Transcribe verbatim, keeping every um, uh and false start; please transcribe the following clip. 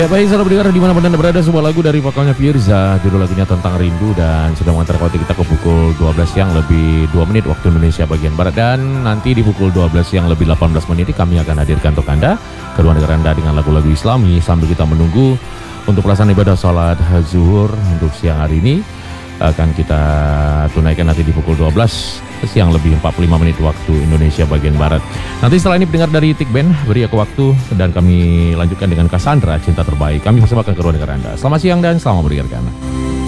Ya baik, saudara pendengar dimanapun Anda berada, sebuah lagu dari vokalnya Firza, judul lagunya Tentang Rindu, dan sudah mengantar waktu kita ke pukul dua belas siang lebih dua menit waktu Indonesia bagian Barat. Dan nanti di pukul dua belas siang lebih delapan belas menit kami akan hadirkan untuk Anda kedua negara Anda dengan lagu-lagu Islami sambil kita menunggu untuk pelaksanaan ibadah sholat zuhur untuk siang hari ini. Akan kita tunaikan nanti di pukul dua belas siang lebih empat puluh lima menit waktu Indonesia bagian Barat. Nanti setelah ini pendengar dari Tik Band beri aku waktu dan kami lanjutkan dengan Cassandra, Cinta Terbaik. Kami persembahkan ke ruang dengar Anda. Selamat siang dan selamat mendengarkan.